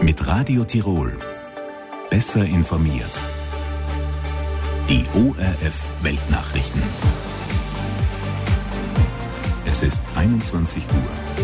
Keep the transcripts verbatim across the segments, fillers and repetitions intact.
Mit Radio Tirol. Besser informiert. Die O R F Weltnachrichten. Es ist einundzwanzig Uhr.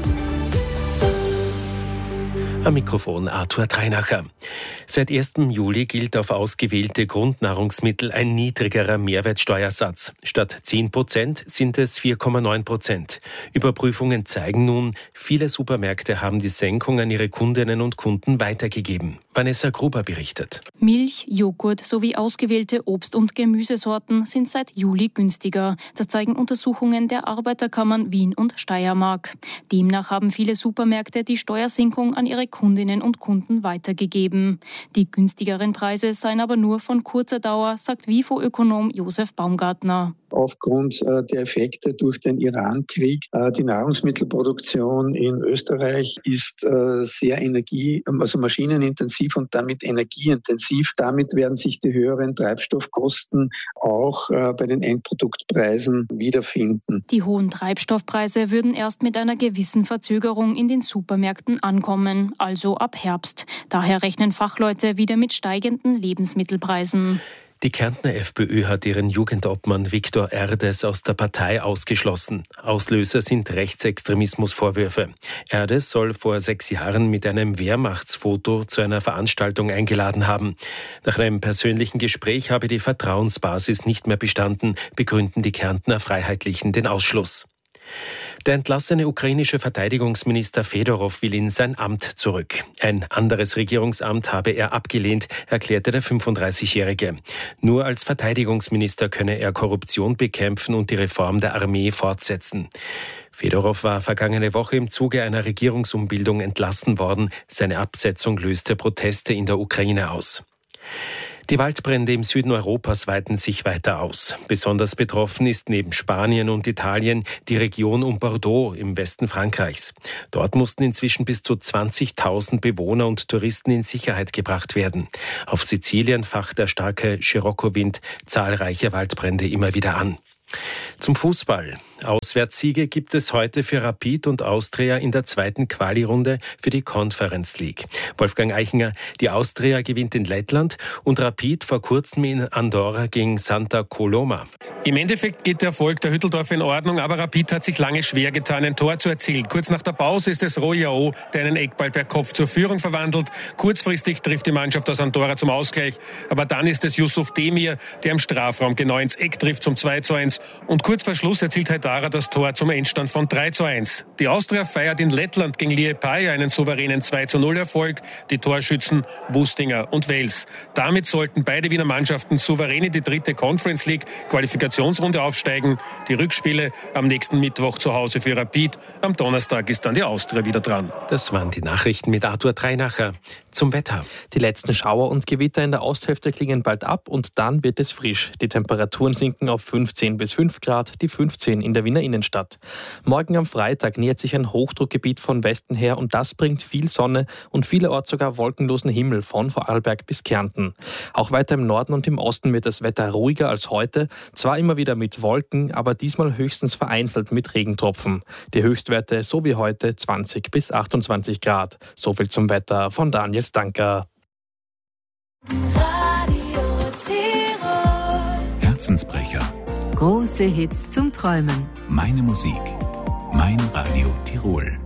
Am Mikrofon Arthur Treinacher. Seit ersten Juli gilt auf ausgewählte Grundnahrungsmittel ein niedrigerer Mehrwertsteuersatz. Statt zehn Prozent sind es vier Komma neun Prozent. Überprüfungen zeigen nun, viele Supermärkte haben die Senkung an ihre Kundinnen und Kunden weitergegeben. Vanessa Gruber berichtet. Milch, Joghurt sowie ausgewählte Obst- und Gemüsesorten sind seit Juli günstiger. Das zeigen Untersuchungen der Arbeiterkammern Wien und Steiermark. Demnach haben viele Supermärkte die Steuersenkung an ihre Kundinnen und Kunden weitergegeben. Die günstigeren Preise seien aber nur von kurzer Dauer, sagt WIFO-Ökonom Josef Baumgartner. Aufgrund äh, der Effekte durch den Iran-Krieg. Äh, die Nahrungsmittelproduktion in Österreich ist äh, sehr energie-, also maschinenintensiv und damit energieintensiv. Damit werden sich die höheren Treibstoffkosten auch äh, bei den Endproduktpreisen wiederfinden. Die hohen Treibstoffpreise würden erst mit einer gewissen Verzögerung in den Supermärkten ankommen, also ab Herbst. Daher rechnen Fachleute wieder mit steigenden Lebensmittelpreisen. Die Kärntner FPÖ hat ihren Jugendobmann Viktor Erdes aus der Partei ausgeschlossen. Auslöser sind Rechtsextremismusvorwürfe. Erdes soll vor sechs Jahren mit einem Wehrmachtsfoto zu einer Veranstaltung eingeladen haben. Nach einem persönlichen Gespräch habe die Vertrauensbasis nicht mehr bestanden, begründen die Kärntner Freiheitlichen den Ausschluss. Der entlassene ukrainische Verteidigungsminister Fedorow will in sein Amt zurück. Ein anderes Regierungsamt habe er abgelehnt, erklärte der fünfunddreißigjährige. Nur als Verteidigungsminister könne er Korruption bekämpfen und die Reform der Armee fortsetzen. Fedorow war vergangene Woche im Zuge einer Regierungsumbildung entlassen worden. Seine Absetzung löste Proteste in der Ukraine aus. Die Waldbrände im Süden Europas weiten sich weiter aus. Besonders betroffen ist neben Spanien und Italien die Region um Bordeaux im Westen Frankreichs. Dort mussten inzwischen bis zu zwanzigtausend Bewohner und Touristen in Sicherheit gebracht werden. Auf Sizilien facht der starke Scirocco-Wind zahlreiche Waldbrände immer wieder an. Zum Fußball. Auswärtssiege gibt es heute für Rapid und Austria in der zweiten Quali-Runde für die Conference League. Wolfgang Eichinger, die Austria gewinnt in Lettland und Rapid vor kurzem in Andorra gegen Santa Coloma. Im Endeffekt geht der Erfolg der Hütteldorfer in Ordnung, aber Rapid hat sich lange schwer getan, ein Tor zu erzielen. Kurz nach der Pause ist es Royao, der einen Eckball per Kopf zur Führung verwandelt. Kurzfristig trifft die Mannschaft aus Andorra zum Ausgleich, aber dann ist es Yusuf Demir, der im Strafraum genau ins Eck trifft zum zwei zu eins. Und kurz vor Schluss erzielt Haidara das Tor zum Endstand von drei zu eins. Die Austria feiert in Lettland gegen Liepaja einen souveränen zwei zu null Erfolg. Die Torschützen Wustinger und Wels. Damit sollten beide Wiener Mannschaften souverän in die dritte Conference League Qualifikationsrunde aufsteigen. Die Rückspiele am nächsten Mittwoch zu Hause für Rapid. Am Donnerstag ist dann die Austria wieder dran. Das waren die Nachrichten mit Arthur Treinacher. Zum Wetter. Die letzten Schauer und Gewitter in der Osthälfte klingen bald ab und dann wird es frisch. Die Temperaturen sinken auf fünfzehn bis fünf Grad, die fünfzehn in der Wiener Innenstadt. Morgen am Freitag nähert sich ein Hochdruckgebiet von Westen her und das bringt viel Sonne und vielerorts sogar wolkenlosen Himmel von Vorarlberg bis Kärnten. Auch weiter im Norden und im Osten wird das Wetter ruhiger als heute, zwar immer wieder mit Wolken, aber diesmal höchstens vereinzelt mit Regentropfen. Die Höchstwerte so wie heute zwanzig bis achtundzwanzig Grad. So viel zum Wetter von Daniel Stanker. Radio Tirol. Herzensbrecher. Große Hits zum Träumen. Meine Musik. Mein Radio Tirol.